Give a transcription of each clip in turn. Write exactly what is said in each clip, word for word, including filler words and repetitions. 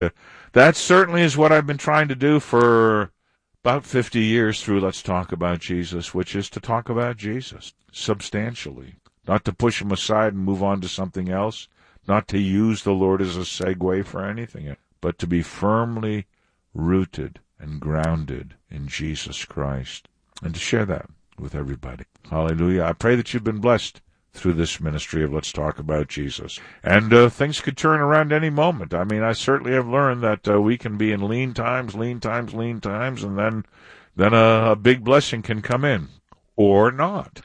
That certainly is what I've been trying to do for about fifty years through Let's Talk About Jesus, which is to talk about Jesus substantially, not to push him aside and move on to something else, not to use the Lord as a segue for anything, but to be firmly rooted and grounded in Jesus Christ, and to share that with everybody. Hallelujah. I pray that you've been blessed through this ministry of Let's Talk About Jesus. And uh, things could turn around any moment. I mean, I certainly have learned that uh, we can be in lean times, lean times, lean times, and then then a, a big blessing can come in. Or not.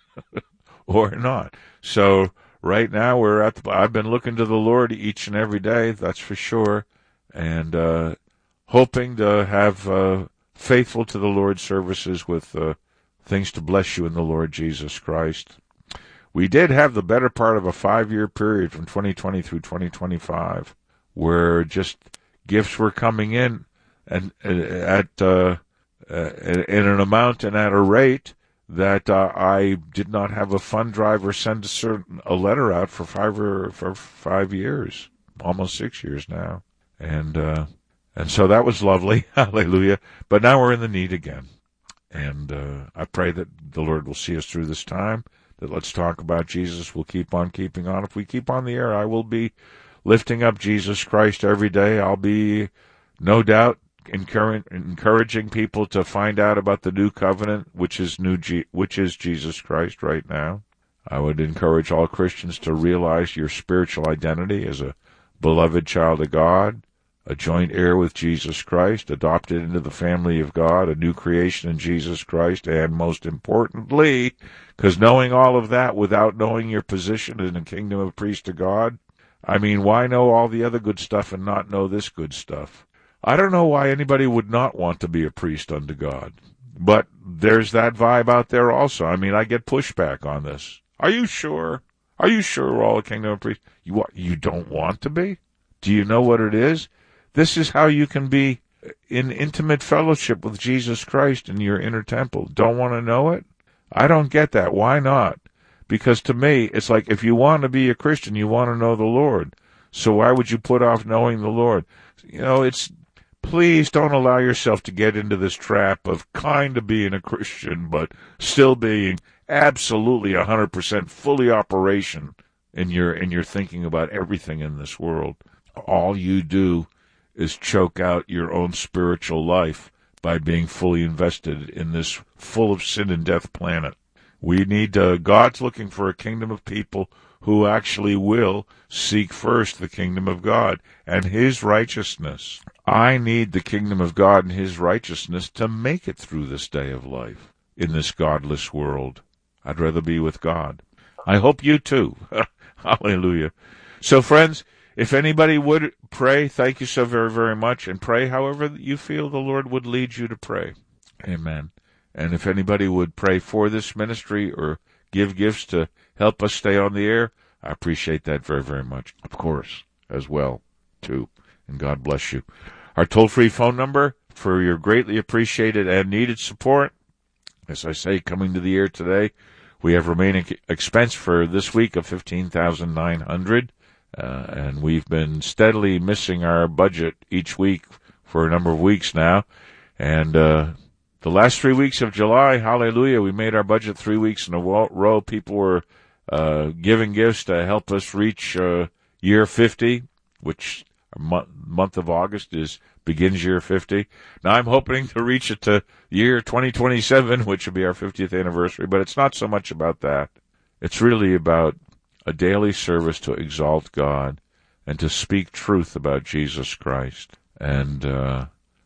Or not. So right now we're at the, I've been looking to the Lord each and every day, that's for sure, and uh, hoping to have uh, faithful to the Lord's services with uh, things to bless you in the Lord Jesus Christ. We did have the better part of a five-year period from twenty twenty through twenty twenty-five where just gifts were coming in and at uh, uh, in an amount and at a rate that uh, I did not have a fund drive or send a certain a letter out for five or for five years, almost six years now, and uh, and so that was lovely, hallelujah. But now we're in the need again, and uh, I pray that the Lord will see us through this time. That Let's Talk About Jesus will keep on keeping on. If we keep on the air, I will be lifting up Jesus Christ every day. I'll be, no doubt, encourage, encouraging people to find out about the new covenant, which is new, G, which is Jesus Christ right now. I would encourage all Christians to realize your spiritual identity as a beloved child of God, a joint heir with Jesus Christ, adopted into the family of God, a new creation in Jesus Christ, and most importantly, because knowing all of that without knowing your position in the kingdom of priest to God, I mean, why know all the other good stuff and not know this good stuff? I don't know why anybody would not want to be a priest unto God, but there's that vibe out there also. I mean, I get pushback on this. Are you sure? Are you sure we're all a kingdom of priests? You, what, you don't want to be? Do you know what it is? This is how you can be in intimate fellowship with Jesus Christ in your inner temple. Don't want to know it? I don't get that. Why not? Because to me, it's like if you want to be a Christian, you want to know the Lord. So why would you put off knowing the Lord? You know, it's, please don't allow yourself to get into this trap of kind of being a Christian, but still being absolutely one hundred percent fully operation in your, in your thinking about everything in this world. All you do is choke out your own spiritual life by being fully invested in this full of sin and death planet. We need, uh, God's looking for a kingdom of people who actually will seek first the kingdom of God and his righteousness. I need the kingdom of God and his righteousness to make it through this day of life in this godless world. I'd rather be with God. I hope you too. Hallelujah. So friends, if anybody would pray, thank you so very, very much, and pray however you feel the Lord would lead you to pray. Amen. And if anybody would pray for this ministry or give gifts to help us stay on the air, I appreciate that very, very much, of course, as well, too. And God bless you. Our toll-free phone number for your greatly appreciated and needed support, as I say, coming to the air today, we have remaining expense for this week of fifteen thousand nine hundred dollars. Uh, and we've been steadily missing our budget each week for a number of weeks now. And uh, the last three weeks of July, hallelujah, we made our budget three weeks in a row. People were uh, giving gifts to help us reach uh, year fifty, which month, month of August is begins year fifty. Now I'm hoping to reach it to year twenty twenty-seven, which will be our fiftieth anniversary. But it's not so much about that. It's really about a daily service to exalt God and to speak truth about Jesus Christ. And uh,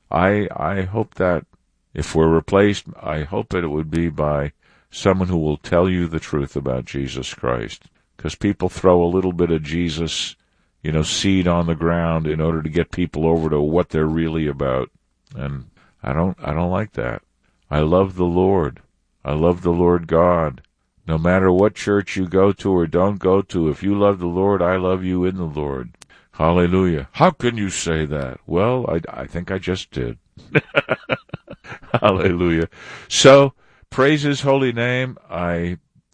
I I hope that if we're replaced, I hope that it would be by someone who will tell you the truth about Jesus Christ. Because people throw a little bit of Jesus, you know, seed on the ground in order to get people over to what they're really about. And I don't I don't like that. I love the Lord. I love the Lord God. No matter what church you go to or don't go to, if you love the Lord, I love you in the Lord. Hallelujah. How can you say that? Well, I, I think I just did. Hallelujah. So, praise his holy name. I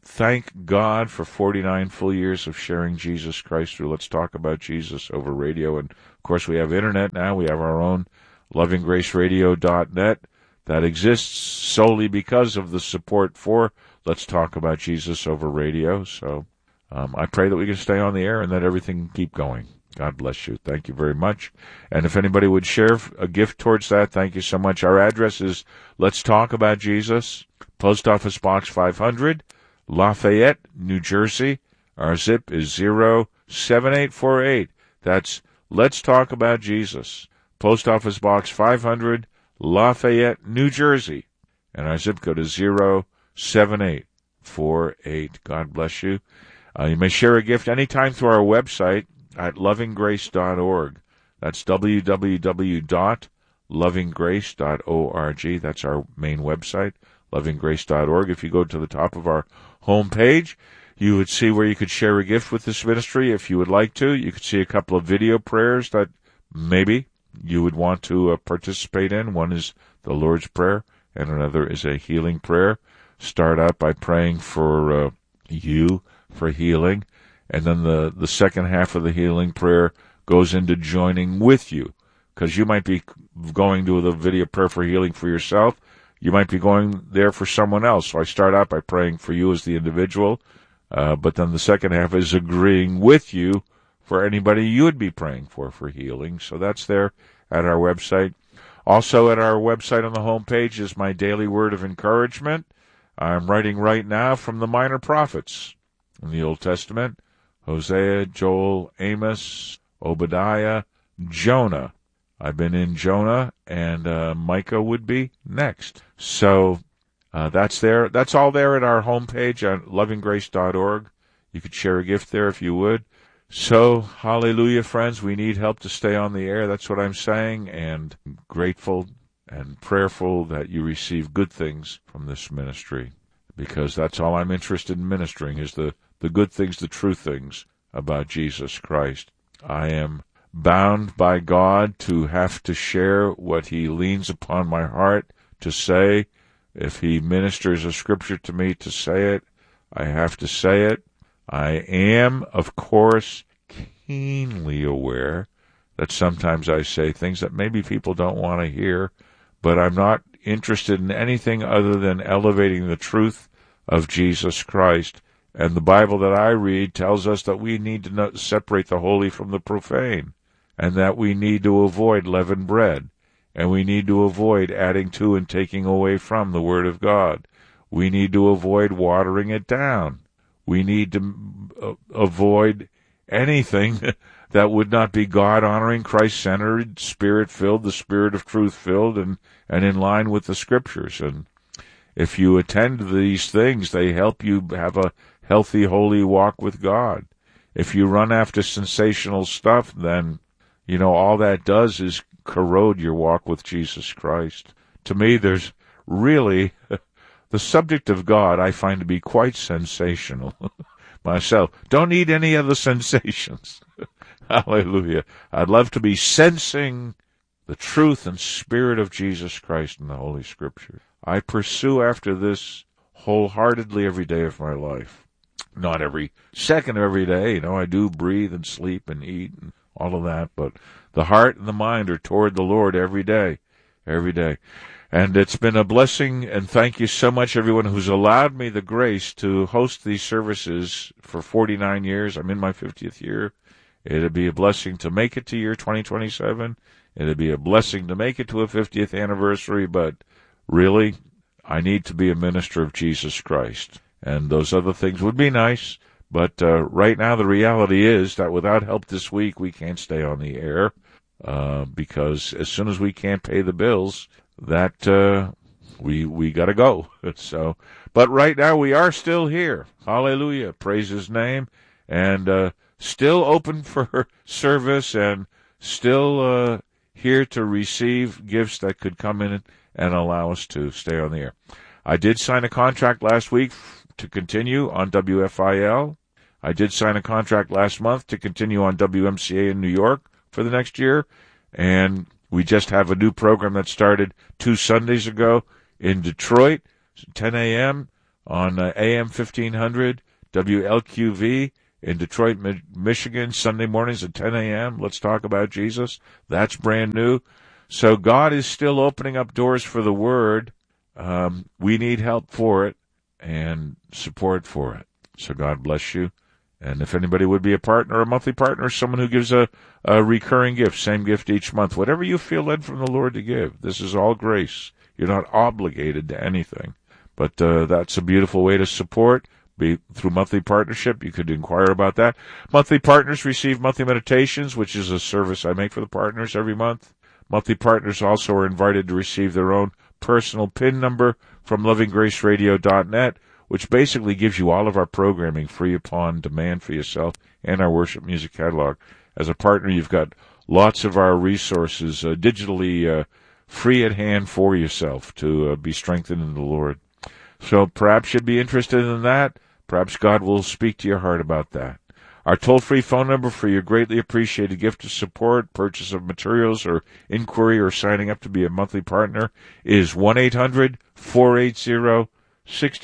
thank God for forty-nine full years of sharing Jesus Christ through Let's Talk About Jesus over radio. And, of course, we have Internet now. We have our own loving grace radio dot net that exists solely because of the support for Let's Talk About Jesus over radio. So um, I pray that we can stay on the air and that everything can keep going. God bless you. Thank you very much. And if anybody would share a gift towards that, thank you so much. Our address is Let's Talk About Jesus, Post Office Box five hundred, Lafayette, New Jersey. Our zip is zero seven eight four eight. That's Let's Talk About Jesus, Post Office Box five hundred, Lafayette, New Jersey. And our zip code is zero seven eight four eight. God bless you. Uh, you may share a gift anytime through our website at loving grace dot org. That's w w w dot loving grace dot org. That's our main website, loving grace dot org. If you go to the top of our homepage, you would see where you could share a gift with this ministry if you would like to. You could see a couple of video prayers that maybe you would want to uh, participate in. One is the Lord's Prayer, and another is a healing prayer. Start out by praying for uh, you for healing, and then the, the second half of the healing prayer goes into joining with you, because you might be going to the video prayer for healing for yourself. You might be going there for someone else. So I start out by praying for you as the individual, uh, but then the second half is agreeing with you for anybody you would be praying for for healing. So that's there at our website. Also at our website on the homepage is my daily word of encouragement. I'm writing right now from the minor prophets in the Old Testament: Hosea, Joel, Amos, Obadiah, Jonah. I've been in Jonah, and uh, Micah would be next. So uh, that's there. That's all there at our homepage at loving grace dot org. You could share a gift there if you would. So, hallelujah, friends. We need help to stay on the air. That's what I'm saying, and I'm grateful and prayerful that you receive good things from this ministry, because that's all I'm interested in ministering is the, the good things, the true things about Jesus Christ. I am bound by God to have to share what he leans upon my heart to say. If he ministers a scripture to me to say it, I have to say it. I am, of course, keenly aware that sometimes I say things that maybe people don't want to hear, but I'm not interested in anything other than elevating the truth of Jesus Christ. And the Bible that I read tells us that we need to separate the holy from the profane, and that we need to avoid leavened bread, and we need to avoid adding to and taking away from the Word of God. We need to avoid watering it down. We need to uh, avoid anything that would not be God-honoring, Christ-centered, Spirit-filled, the Spirit of truth-filled, and, and in line with the Scriptures. And if you attend to these things, they help you have a healthy, holy walk with God. If you run after sensational stuff, then, you know, all that does is corrode your walk with Jesus Christ. To me, there's really... the subject of God I find to be quite sensational myself. Don't need any other sensations. Hallelujah. I'd love to be sensing the truth and spirit of Jesus Christ in the Holy Scripture. I pursue after this wholeheartedly every day of my life. Not every second of every day. You know, I do breathe and sleep and eat and all of that, but the heart and the mind are toward the Lord every day, every day. And it's been a blessing, and thank you so much, everyone who's allowed me the grace to host these services for forty-nine years. I'm in my fiftieth year. It'd be a blessing to make it to year twenty twenty-seven. It'd be a blessing to make it to a fiftieth anniversary, but really, I need to be a minister of Jesus Christ. And those other things would be nice, but uh, right now the reality is that without help this week, we can't stay on the air, uh, because as soon as we can't pay the bills, that uh, we we got to go. So, but right now we are still here. Hallelujah. Praise his name. And uh, still open for service, and still uh, here to receive gifts that could come in and allow us to stay on the air. I did sign a contract last week to continue on W F I L. I did sign a contract last month to continue on W M C A in New York for the next year. And we just have a new program that started two Sundays ago in Detroit, ten a.m., on uh, A M fifteen hundred W L Q V in Detroit, Mi- Michigan, Sunday mornings at ten a.m. Let's Talk About Jesus. That's brand new. So God is still opening up doors for the Word. Um, we need help for it and support for it. So God bless you. And if anybody would be a partner, a monthly partner, someone who gives a, a recurring gift, same gift each month, whatever you feel led from the Lord to give. This is all grace. You're not obligated to anything. But uh, that's a beautiful way to support. Be through monthly partnership. You could inquire about that. Monthly partners receive monthly meditations, which is a service I make for the partners every month. Monthly partners also are invited to receive their own personal PIN number from loving grace radio dot net, which basically gives you all of our programming free upon demand for yourself and our worship music catalog. As a partner, you've got lots of our resources uh, digitally uh, free at hand for yourself to uh, be strengthened in the Lord. So perhaps you'd be interested in that. Perhaps God will speak to your heart about that. Our toll-free phone number for your greatly appreciated gift of support, purchase of materials, or inquiry, or signing up to be a monthly partner is one eight hundred four eight zero one six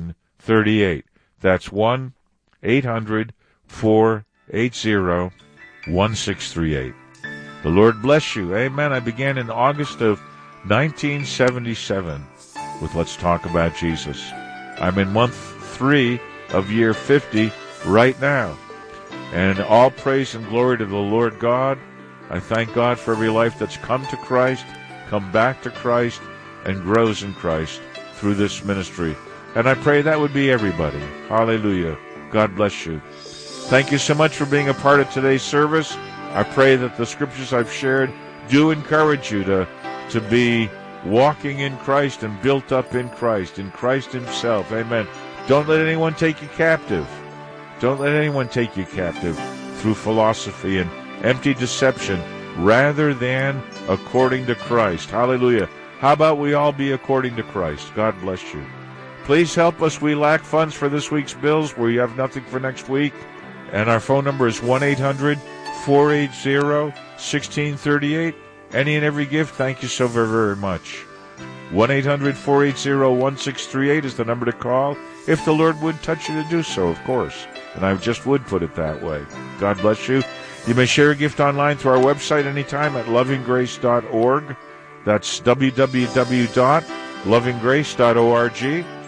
three eight. That's one eight hundred four eight zero one six three eight. The Lord bless you. Amen. I began in August of nineteen seventy-seven with Let's Talk About Jesus. I'm in month three of year fifty right now. And all praise and glory to the Lord God. I thank God for every life that's come to Christ, come back to Christ, and grows in Christ through this ministry. And I pray that would be everybody. Hallelujah. God bless you. Thank you so much for being a part of today's service. I pray that the scriptures I've shared do encourage you to, to be walking in Christ and built up in Christ, in Christ himself. Amen. Don't let anyone take you captive. Don't let anyone take you captive through philosophy and empty deception rather than according to Christ. Hallelujah. How about we all be according to Christ? God bless you. Please help us. We lack funds for this week's bills. We have nothing for next week. And our phone number is one eight hundred four eight zero one six three eight. Any and every gift, thank you so very, very much. one eight hundred four eight zero one six three eight is the number to call, if the Lord would touch you to do so, of course. And I just would put it that way. God bless you. You may share a gift online through our website anytime at loving grace dot org. That's w w w dot loving grace dot org.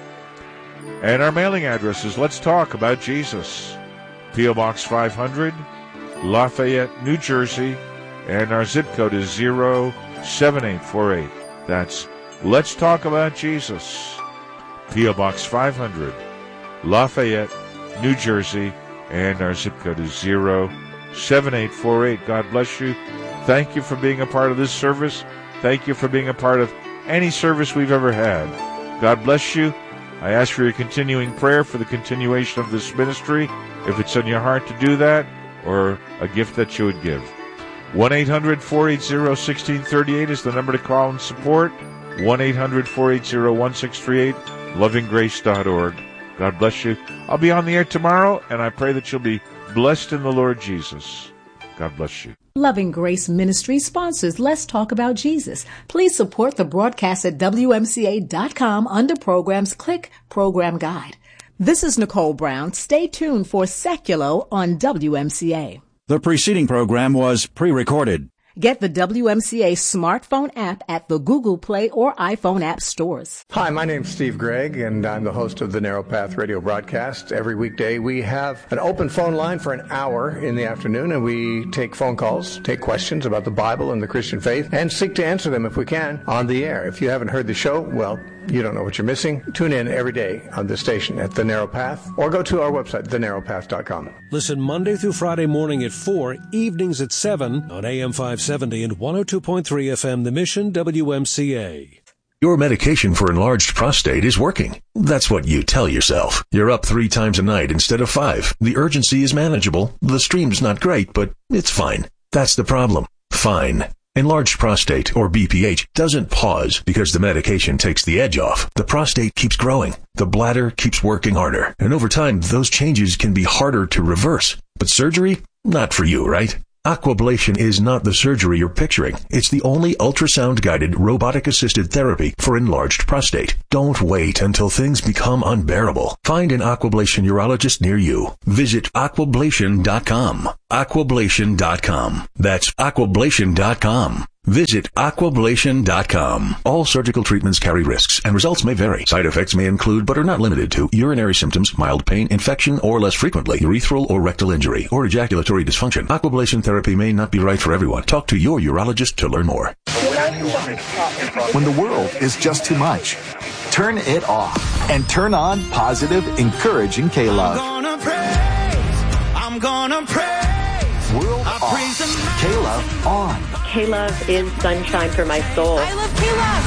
And our mailing address is Let's Talk About Jesus. P O Box five hundred, Lafayette, New Jersey. And our zip code is zero seven eight four eight. That's Let's Talk About Jesus. P O Box five hundred, Lafayette, New Jersey. And our zip code is zero seven eight four eight. God bless you. Thank you for being a part of this service. Thank you for being a part of any service we've ever had. God bless you. I ask for your continuing prayer for the continuation of this ministry, if it's on your heart to do that, or a gift that you would give. one eight hundred four eight zero one six three eight is the number to call and support. one eight hundred four eight zero one six three eight, loving grace dot org. God bless you. I'll be on the air tomorrow, and I pray that you'll be blessed in the Lord Jesus. God bless you. Loving Grace Ministry sponsors Let's Talk About Jesus. Please support the broadcast at W M C A dot com under programs. Click Program Guide. This is Nicole Brown. Stay tuned for Seculo on W M C A. The preceding program was pre-recorded. Get the W M C A smartphone app at the Google Play or iPhone app stores. Hi, my name's Steve Gregg, and I'm the host of the Narrow Path radio broadcast. Every weekday, we have an open phone line for an hour in the afternoon, and we take phone calls, take questions about the Bible and the Christian faith, and seek to answer them, if we can, on the air. If you haven't heard the show, well, you don't know what you're missing. Tune in every day on this station at The Narrow Path, or go to our website, the narrow path dot com. Listen Monday through Friday morning at four, evenings at seven on A M five seventy and one oh two point three F M, The Mission, W M C A. Your medication for enlarged prostate is working. That's what you tell yourself. You're up three times a night instead of five. The urgency is manageable. The stream's not great, but it's fine. That's the problem. Fine. Enlarged prostate, or B P H, doesn't pause because the medication takes the edge off. The prostate keeps growing. The bladder keeps working harder. And over time, those changes can be harder to reverse. But surgery? Not for you, right? Aquablation is not the surgery you're picturing. It's the only ultrasound-guided, robotic-assisted therapy for enlarged prostate. Don't wait until things become unbearable. Find an Aquablation urologist near you. Visit aquablation dot com. aquablation dot com. That's aquablation dot com. Visit aquablation dot com. All surgical treatments carry risks, and results may vary. Side effects may include, but are not limited to, urinary symptoms, mild pain, infection, or less frequently, urethral or rectal injury, or ejaculatory dysfunction. Aquablation therapy may not be right for everyone. Talk to your urologist to learn more. When the world is just too much, turn it off and turn on positive, encouraging K-Love. I'm gonna praise. I'm gonna praise. World I off. Praise K-Love on. K-Love is sunshine for my soul. I love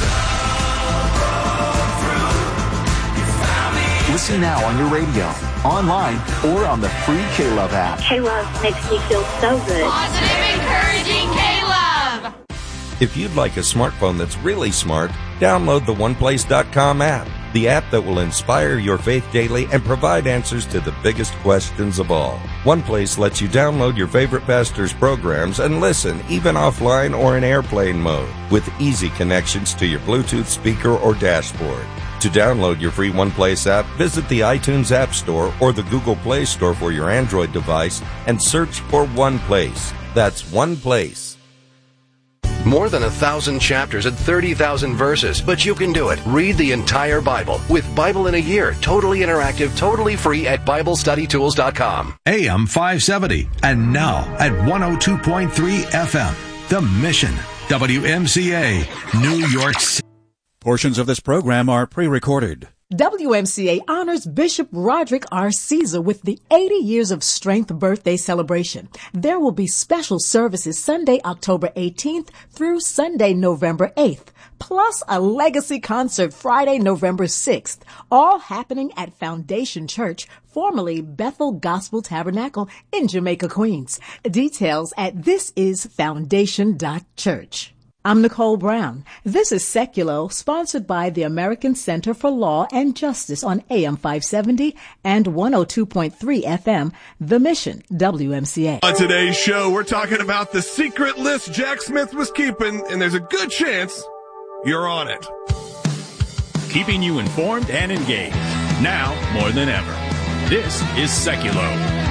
K-Love. Listen now on your radio, online, or on the free K-Love app. K-Love makes me feel so good. Positive, encouraging K-Love. If you'd like a smartphone that's really smart, download the one place dot com app, the app that will inspire your faith daily and provide answers to the biggest questions of all. OnePlace lets you download your favorite pastor's programs and listen, even offline or in airplane mode, with easy connections to your Bluetooth speaker or dashboard. To download your free OnePlace app, visit the iTunes App Store or the Google Play Store for your Android device and search for OnePlace. That's OnePlace. More than a thousand chapters and thirty thousand verses, but you can do it. Read the entire Bible with Bible in a Year, totally interactive, totally free at Bible Study Tools dot com. A M five seventy, and now at one oh two point three F M, The Mission, W M C A, New York City. Portions of this program are pre-recorded. W M C A honors Bishop Roderick R. Caesar with the eighty years of Strength birthday celebration. There will be special services Sunday, October eighteenth through Sunday, November eighth, plus a legacy concert Friday, November sixth, all happening at Foundation Church, formerly Bethel Gospel Tabernacle in Jamaica, Queens. Details at this is foundation dot church. I'm Nicole Brown. This is Seculo, sponsored by the American Center for Law and Justice on A M five seventy and one oh two point three F M, The Mission, W M C A. On today's show, we're talking about the secret list Jack Smith was keeping, and there's a good chance you're on it. Keeping you informed and engaged, now more than ever. This is Seculo.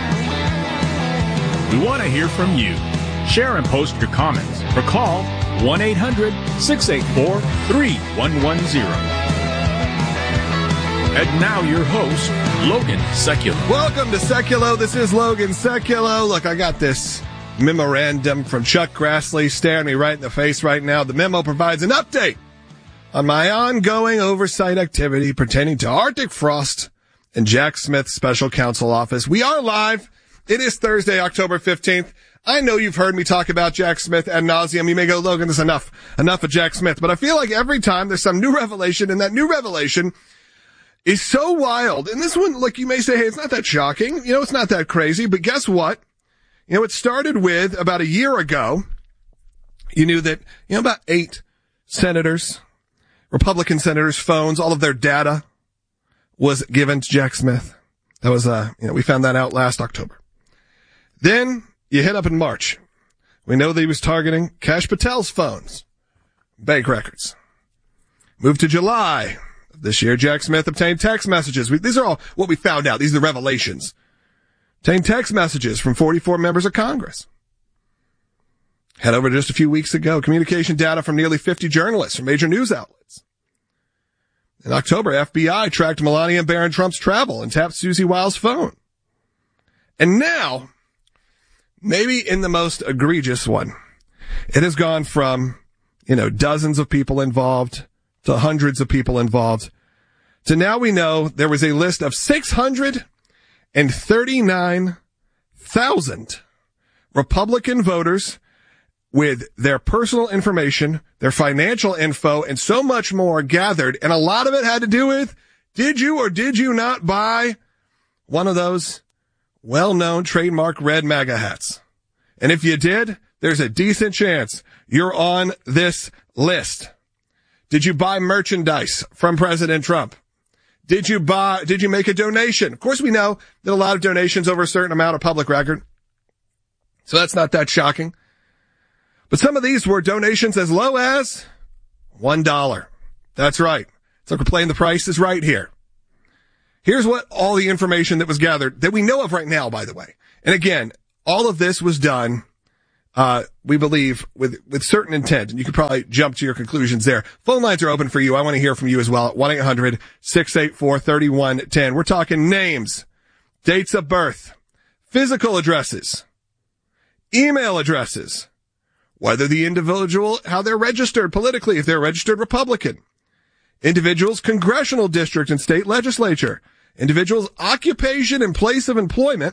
We want to hear from you. Share and post your comments or call one eight hundred six eight four three one one zero. And now your host, Logan Seculo. Welcome to Seculo. This is Logan Seculo. Look, I got this memorandum from Chuck Grassley staring me right in the face right now. The memo provides an update on my ongoing oversight activity pertaining to Arctic Frost and Jack Smith's special counsel office. We are live. It is Thursday, October fifteenth. I know you've heard me talk about Jack Smith ad nauseum. You may go, Logan, this is enough. Enough of Jack Smith. But I feel like every time there's some new revelation, and that new revelation is so wild. And this one, like, you may say, hey, it's not that shocking. You know, it's not that crazy. But guess what? You know, it started with about a year ago. You knew that, you know, about eight senators, Republican senators' phones, all of their data was given to Jack Smith. That was, uh, you know, we found that out last October. Then you hit up in March. We know that he was targeting Kash Patel's phones, bank records. Moved to July of this year. Jack Smith obtained text messages. We, these are all what we found out. These are the revelations. Obtained text messages from forty-four members of Congress. Head over just a few weeks ago. Communication data from nearly fifty journalists from major news outlets. In October, F B I tracked Melania and Barron Trump's travel and tapped Susie Wiles' phone. And now, maybe in the most egregious one, it has gone from, you know, dozens of people involved to hundreds of people involved to now we know there was a list of six hundred thirty-nine thousand Republican voters with their personal information, their financial info, and so much more gathered. And a lot of it had to do with, did you or did you not buy one of those well-known trademark red MAGA hats? And if you did, there's a decent chance you're on this list. Did you buy merchandise from President Trump? Did you buy, did you make a donation? Of course, we know that a lot of donations over a certain amount of public record. So that's not that shocking. But some of these were donations as low as one dollar. That's right. It's like we're playing The Price is Right here. Here's what all the information that was gathered, that we know of right now, by the way. And again, all of this was done, uh, we believe, with, with certain intent. And you could probably jump to your conclusions there. Phone lines are open for you. I want to hear from you as well at one eight hundred six eight four three one one zero. We're talking names, dates of birth, physical addresses, email addresses, whether the individual, how they're registered politically, if they're a registered Republican, individuals' congressional district and state legislature, individuals' occupation and place of employment,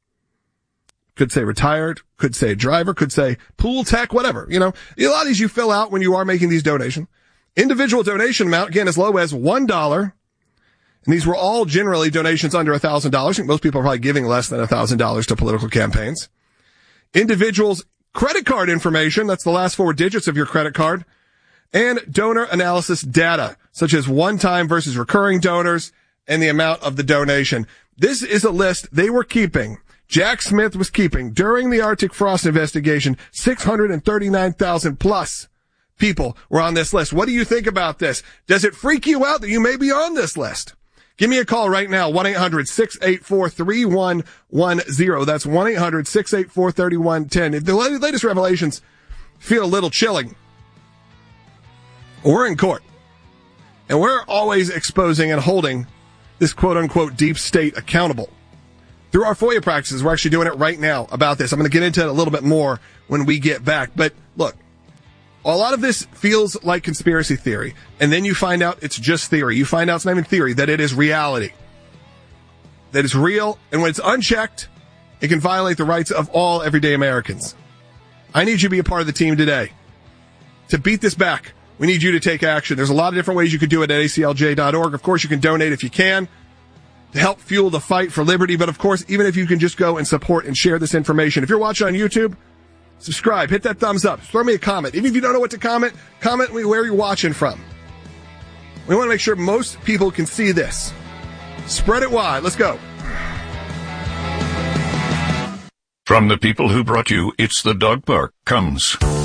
could say retired, could say driver, could say pool tech, whatever. You know, a lot of these you fill out when you are making these donations. Individual donation amount, again, as low as one dollar. And these were all generally donations under one thousand dollars. I think most people are probably giving less than one thousand dollars to political campaigns. Individuals' credit card information, that's the last four digits of your credit card, and donor analysis data, such as one-time versus recurring donors and the amount of the donation. This is a list they were keeping. Jack Smith was keeping during the Arctic Frost investigation. six hundred thirty-nine thousand plus people were on this list. What do you think about this? Does it freak you out that you may be on this list? Give me a call right now, one eight hundred six eight four three one one zero. That's one eight hundred six eight four three one one zero. If the latest revelations feel a little chilling, we're in court. And we're always exposing and holding this quote-unquote deep state accountable. Through our FOIA practices, we're actually doing it right now about this. I'm going to get into it a little bit more when we get back. But look, a lot of this feels like conspiracy theory. And then you find out it's just theory. You find out it's not even theory, that it is reality. That it's real. And when it's unchecked, it can violate the rights of all everyday Americans. I need you to be a part of the team today. To beat this back, we need you to take action. There's a lot of different ways you can do it at A C L J dot org. Of course, you can donate if you can to help fuel the fight for liberty. But of course, even if you can just go and support and share this information. If you're watching on YouTube, subscribe, hit that thumbs up, throw me a comment. Even if you don't know what to comment, comment where you're watching from. We want to make sure most people can see this. Spread it wide. Let's go. From the people who brought you It's the Dog Park comes